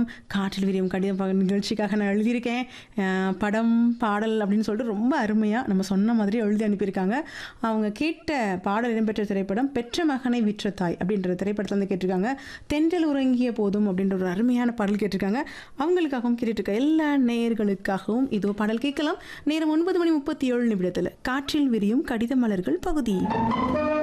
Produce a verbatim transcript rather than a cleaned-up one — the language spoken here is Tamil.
காற்றில் விரியும் கடிதம் ப- நிகழ்ச்சிக்காக நான் எழுதியிருக்கேன். அஹ், படம் பாடல் அப்படின்னு சொல்லிட்டு ரொம்ப அருமையாக நம்ம சொன்ன மாதிரி எழுதி அனுப்பியிருக்காங்க. அவங்க கேட்ட பாடல் இடம்பெற்ற திரைப்படம் பெற்ற மகனை விற்ற தாய் அப்படின்ற திரைப்படத்தில் வந்து கேட்டிருக்காங்க. தென்றல் உறங்கிய போதும் அப்படின்ற ஒரு அருமையான பாடல் கேட்டிருக்காங்க. அவங்களுக்காகவும் கேட்டுட்டு இருக்க எல்லா நேயர்களுக்காகவும் இதோ பாடல் கேட்கலாம். நேரம் ஒன்பது மணி முப்பத்தி ஏழு நிமிடத்தில் காற்றில் விரியும் கடித மலர்கள் பகுதி.